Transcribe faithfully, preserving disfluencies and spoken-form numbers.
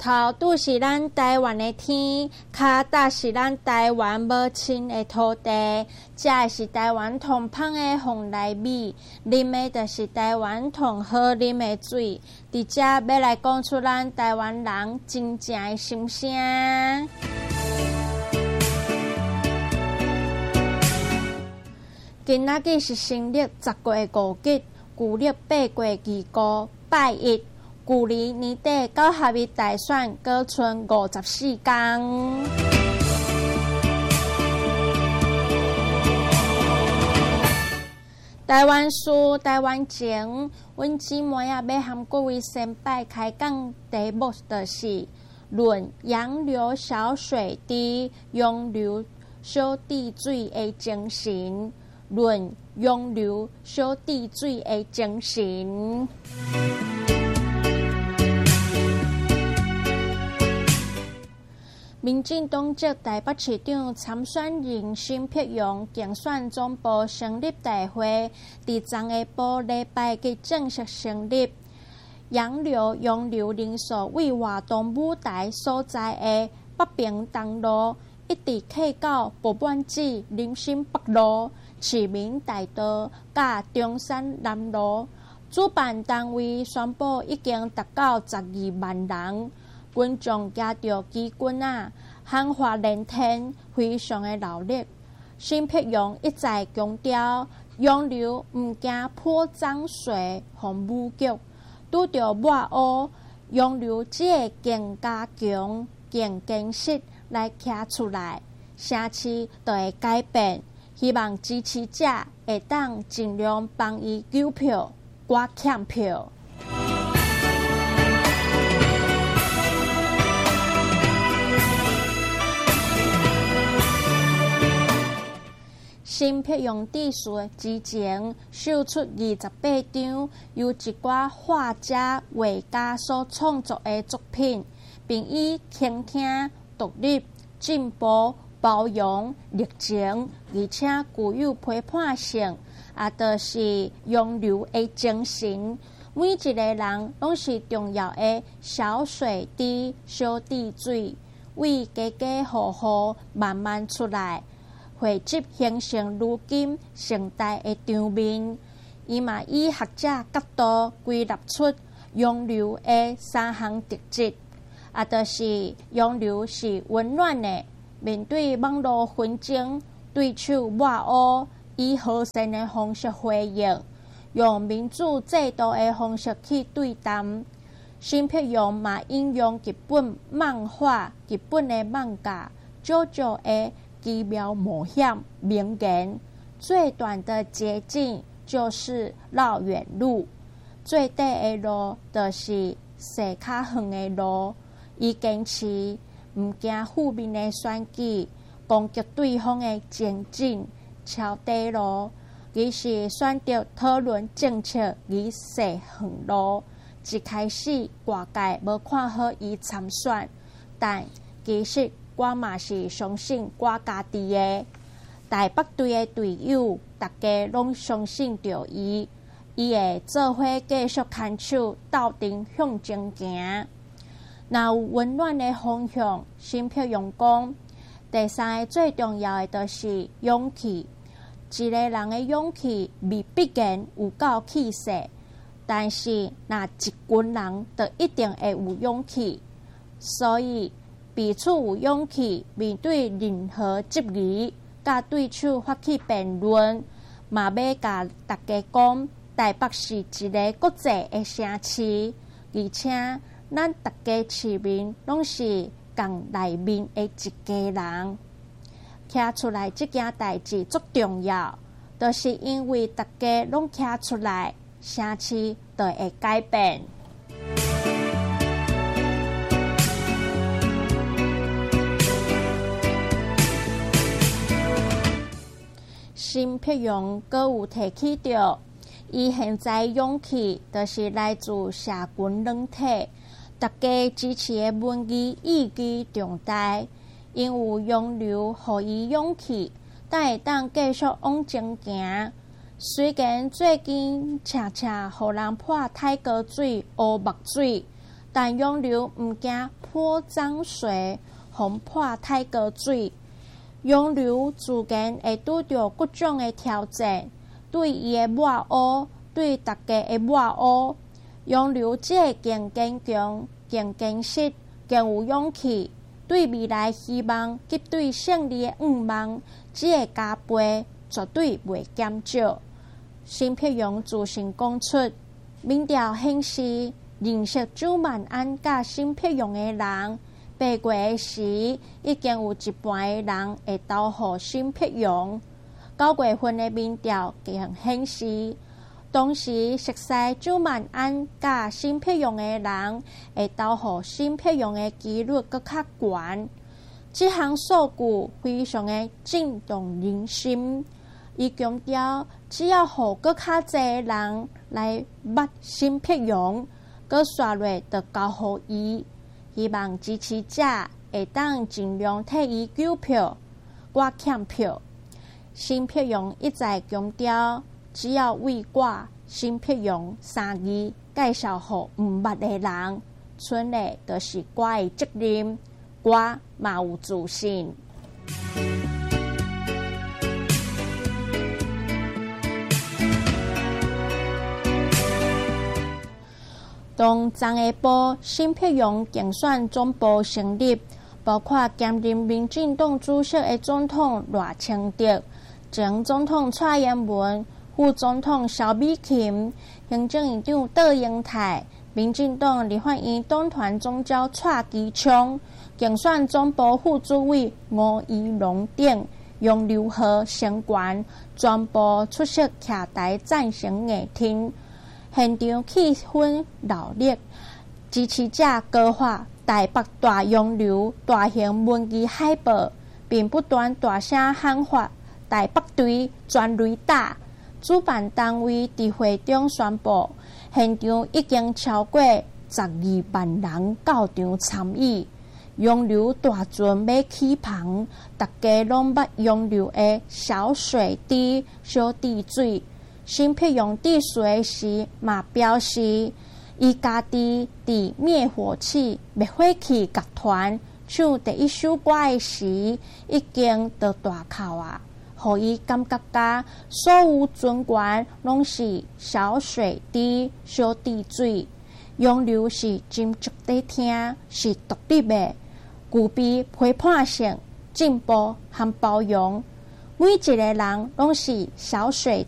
头拄是咱台湾的天，脚踏是咱台湾母亲的土地，食的是台湾同芳的凤梨米，啉的就是台湾同好啉的水。伫遮要来讲出咱台湾人真正的心声。今仔日是新历十月五日，旧历八月二五拜一。旧年年底到合日大选，搁剩五十四天。台湾事、台湾情，阮姊妹啊要和各位先拜开讲题目，就是论杨柳小水滴，杨柳小滴水的精神。论杨柳小滴水的精神。民进党籍台北市长参选人辛碧荣竞选总部成立大会，伫昨下晡礼拜日正式成立。杨柳杨柳人数为活动舞台所在的北平东路，一直去到博满子林森北路、市民大道、甲中山南路。主办单位宣布已经达到十二万人。群众夹着旗棍啊，喊话连天，非常的热烈。辛碧荣一再强调，杨柳毋惊泼脏水、红武局，拄着抹乌，杨柳只会更加强、更坚实来徛出来，城市就会改变。希望支持者会当尽量帮伊救票，我欠票。辛碧荣致辞之前，秀出二十八张由一寡画家、画家所创作的作品，并以倾听、独立、进步、包容、热情，而且具有批判性，也就是杨柳的精神。每一个人拢是重要的小水滴、小滴水，为家家户户慢慢出来。汇集形成如今盛大的场面，伊嘛以学者角度归纳出杨柳的三项特质，也就是杨柳是温暖的，面对网络纷争，对手抹乌，以和善的方式回应，用民主制度的方式去对谈。辛碧荣嘛引用日本漫画、日本的漫画JoJo的奇妙冒险名言：最短的捷径就是绕远路，最短的路就是细较远的路。伊坚持毋惊负面的选举，攻击对方的前进，超短路。伊是选择讨论政策而细远路。一开始外界无看好伊参选，但其实我嘛是相信我家己的台北队的队友，大家拢相信着伊，伊会做伙继续牵手斗阵向前行。若有温暖的方向，辛碧荣讲，第三个最重要的就是勇气。一个人的勇气未必然有够气势，但是若一群人就一定会有勇气，所以彼此有勇气面对任何质疑，甲对手发起辩论，嘛要甲大家讲，台北是一个国际的城市，而且咱大家市民拢是共内面的一家人。徛出来这件代志足重要，就是因为大家拢徛出来，城市就会改变。辛碧荣阁有提起着，伊现在勇气就是来自社群软体，大家支持的文艺意义重大，因有杨柳予伊勇气，才会当继续往前行。虽然最近常常互人泼太高水、乌目水， 但杨柳毋惊破脏水，风破太高水。杨柳自然会拄着各种的挑战，对伊的抹乌，对大家的抹乌。杨柳即个更坚强、更坚实、更有勇气，对未来希望及对胜利的愿望，即个加倍绝对袂减少。辛碧阳自信讲出，民调显示，认识周万安甲辛碧阳的人，八月时已经有一半的人会投予辛碧阳。九月份的民调更显示，当时熟悉周万安甲辛碧阳的人会投予辛碧阳的几率搁较悬。这项数据非常的震动人心。伊强调，只要互搁较侪人来捌辛碧阳，搁刷落就交互伊。希望支持者会当尽量替伊救票，我欠票。辛碧阳一再强调，只要为我辛碧阳三字介绍互毋捌的人，剩的就是我的责任，我嘛有自信。当昨下晡辛碧阳竞选总部成立，包括兼任民进党主席的总统赖清德、前总统蔡英文、副总统萧美琴、行政院长戴英泰、民进党立法院党团总召蔡其昌、竞选总部副主委吴怡农等，用流河成员全部出席徛台赞成议厅。现场气氛热烈，支持者高喊台北大洋流大型文字海报，并不断大声喊发台北队全雷打。主办单位伫会中宣布，现场已经超过十二万人到场参与。洋流大船要起航，大家拢捌洋流的小水滴、小滴水。辛碧阳伫水时嘛表示，伊家己伫灭火器、灭火器乐团唱第一首歌的时，已经到大哭啊，互伊感觉甲所有船员拢是小水滴、小滴水。洋流是真值得听，是独立的，具备批判性、进步和包容。每一个人拢是小水